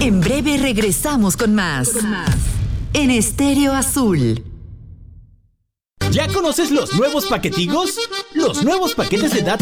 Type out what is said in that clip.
En breve regresamos con más. En Estéreo Azul. ¿Ya conoces los nuevos paquetigos? Los nuevos paquetes de data